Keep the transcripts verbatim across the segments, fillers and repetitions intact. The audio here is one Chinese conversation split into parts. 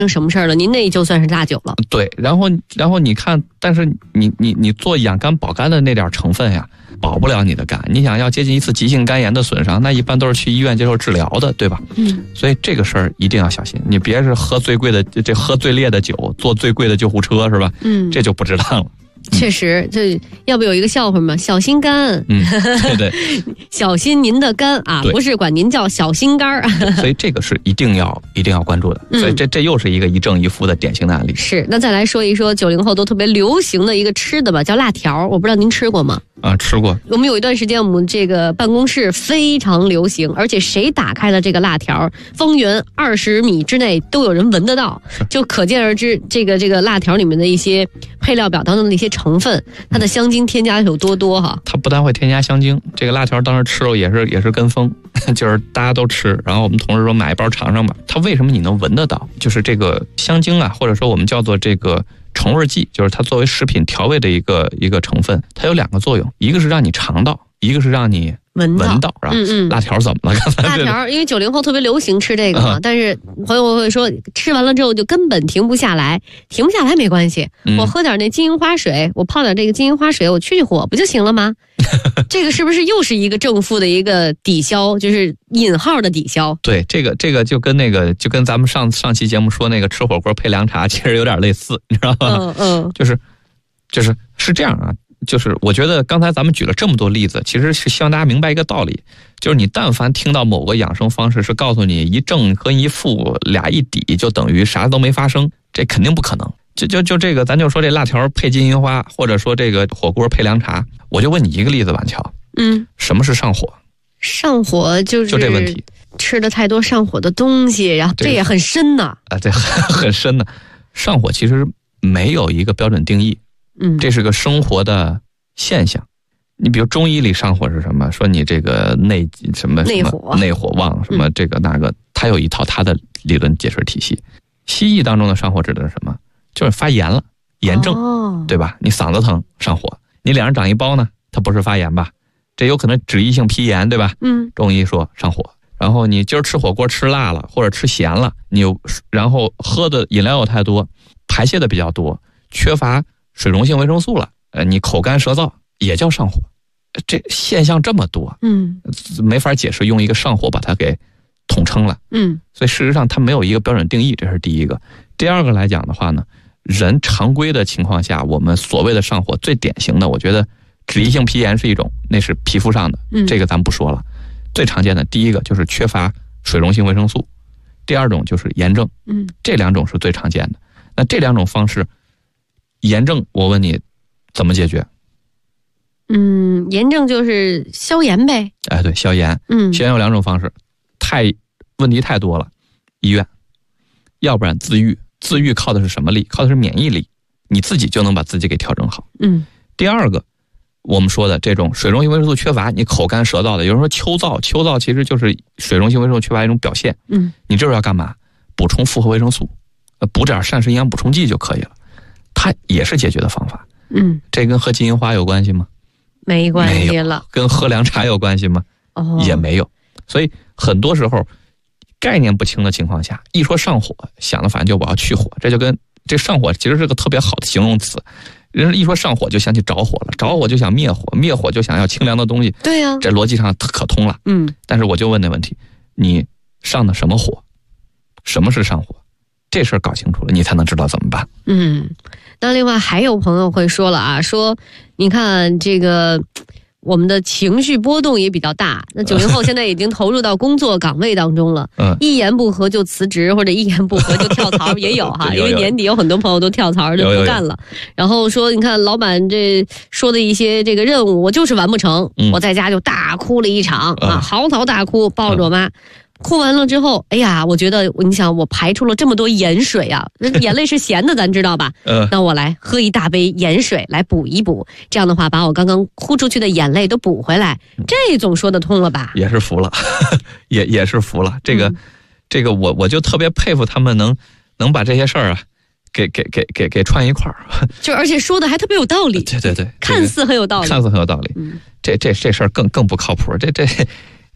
生什么事儿了，您那就算是大酒了。 对，然后然后你看，但是你你你做养肝保肝的那点成分呀，保不了你的肝。你想要接近一次急性肝炎的损伤，那一般都是去医院接受治疗的，对吧？ 嗯， 所以这个事儿一定要小心，你别是喝最贵的这喝最烈的酒，坐最贵的救护车，是吧？ 嗯， 这就不值当了。 确实，这要不有一个笑话吗？小心肝， 嗯，对对， 小心您的肝啊，不是管您叫小心肝儿。 所以这个是一定要一定要关注的。所以这这又是一个一正一负的典型的案例。 是，那再来说一说九零后都特别流行的一个吃的吧，叫辣条，我不知道您吃过吗？ 啊，吃过。 我们有一段时间，我们这个办公室非常流行，而且谁打开了这个辣条，方圆二十米之内都有人闻得到，就可见而知这个这个辣条里面的一些配料表当中的一些成分，它的香精添加有多多哈。 它不但会添加香精，这个辣条当时吃了也是也是跟风，就是大家都吃，然后我们同事说买一包尝尝吧。它为什么你能闻得到？就是这个香精啊，或者说我们叫做这个成味剂，就是它作为食品调味的一个一个成分，它有两个作用，一个是让你尝到，一个是让你闻到，闻到是吧？嗯嗯。辣条怎么了？ 辣条，因为九零后特别流行吃这个嘛，嗯、但是朋友会说吃完了之后就根本停不下来，停不下来没关系，嗯、我喝点那金银花水，我泡点这个金银花水，我去去火不就行了吗？这个是不是又是一个正负的一个抵消，就是引号的抵消？ 对，这个这个就跟那个就跟咱们上上期节目说那个吃火锅配凉茶，其实有点类似，你知道吗？ 嗯嗯， 就是就是是这样啊。就是我觉得刚才咱们举了这么多例子，其实是希望大家明白一个道理，就是你但凡听到某个养生方式是告诉你一正和一负俩一抵就等于啥都没发生，这肯定不可能。就就就这个，咱就说这辣条配金银花，或者说这个火锅配凉茶，我就问你一个例子，婉乔， 嗯， 什么是上火？ 上火就是就这问题， 吃了太多上火的东西，然后这也很深呐。 啊，这很很深的。上火其实没有一个标准定义。 嗯， 这是个生活的现象。你比如中医里上火是什么？说你这个内什么内火内火旺什么这个那个，它有一套它的理论解释体系。西医当中的上火指的是什么？就是发炎了，炎症， 哦、 对吧？你嗓子疼上火，你脸上长一包呢，它不是发炎吧？这有可能脂溢性皮炎，对吧？ 嗯， 中医说上火。然后你今儿吃火锅吃辣了，或者吃咸了，你有然后喝的饮料又太多，排泄的比较多，缺乏水溶性维生素了，呃，你口干舌燥也叫上火，这现象这么多， 嗯， 没法解释，用一个上火把它给统称了， 嗯， 所以事实上它没有一个标准定义，这是第一个。第二个来讲的话呢，人常规的情况下，我们所谓的上火最典型的，我觉得脂溢性皮炎是一种，那是皮肤上的，这个咱不说了。最常见的第一个就是缺乏水溶性维生素，第二种就是炎症， 嗯， 这两种是最常见的。那这两种方式。炎症，我问你怎么解决？ 嗯，炎症就是消炎呗。 哎，对，消炎。 嗯， 消炎有两种方式，太问题太多了，医院，要不然自愈。自愈靠的是什么力？靠的是免疫力，你自己就能把自己给调整好。 嗯。 第二个，我们说的这种水溶性维生素缺乏，你口干舌燥的，有人说秋燥，秋燥其实就是水溶性维生素缺乏一种表现。 嗯， 你这是要干嘛？补充复合维生素，补点膳食营养补充剂就可以了。它也是解决的方法， 嗯， 这跟喝金银花有关系吗？ 没关系了。 跟喝凉茶有关系吗？ 哦， 也没有。所以很多时候概念不清的情况下，一说上火，想的反正就我要去火，这就跟这上火其实是个特别好的形容词。人一说上火就想起着火了，着火就想灭火，灭火就想要清凉的东西。 对呀、啊， 这逻辑上可通了。 嗯， 但是我就问那问题，你上的什么火？什么是上火？这事儿搞清楚了，你才能知道怎么办。 嗯，那另外还有朋友会说了啊，说你看这个我们的情绪波动也比较大，那九零后现在已经投入到工作岗位当中了， 嗯， 一言不合就辞职或者一言不合就跳槽也有哈，因为年底有很多朋友都跳槽就不干了，然后说你看老板这说的一些这个任务我就是完不成， 嗯、 我在家就大哭了一场、 嗯、 啊，嚎啕大哭，抱着我妈。嗯哭完了之后，哎呀，我觉得你想我排出了这么多盐水啊，眼泪是咸的，咱知道吧？ 嗯， 那我来喝一大杯盐水来补一补，这样的话把我刚刚哭出去的眼泪都补回来，这总说得通了吧？ 也是服了，也也是服了。这个，嗯、这个我我就特别佩服他们能能把这些事儿啊，给给给给给串一块儿， 就而且说的还特别有道理。 对对对， 看似很有道理， 看似很有道理。 嗯， 这这这事儿更更不靠谱，这这。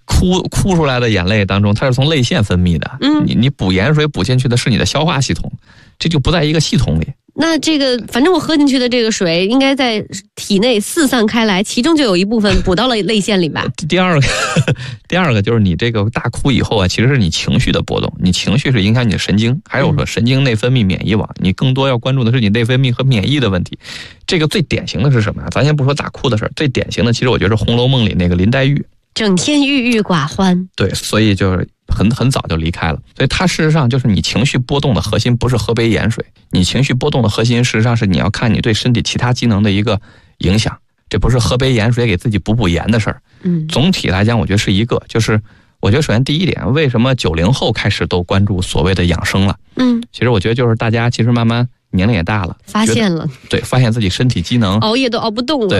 哭哭出来的眼泪当中，它是从泪腺分泌的。 嗯， 你你补盐水补进去的是你的消化系统，这就不在一个系统里。 那这个，反正我喝进去的这个水应该在体内四散开来，其中就有一部分补到了泪腺里吧。 第二个，第二个就是你这个大哭以后啊，其实是你情绪的波动，你情绪是影响你的神经，还有说神经内分泌免疫网，你更多要关注的是你内分泌和免疫的问题。这个最典型的是什么呀？咱先不说大哭的事儿，最典型的其实我觉得是《红楼梦》里那个林黛玉。 整天郁郁寡欢， 对，所以就是很很早就离开了。所以它事实上就是你情绪波动的核心不是喝杯盐水，你情绪波动的核心事实上是你要看你对身体其他机能的一个影响，这不是喝杯盐水给自己补补盐的事儿。 嗯， 总体来讲，我觉得是一个，就是我觉得首先第一点，为什么九零后开始都关注所谓的养生了？ 嗯， 其实我觉得就是大家其实慢慢年龄也大了， 发现了， 对，发现自己身体机能熬夜都熬不动了。 对。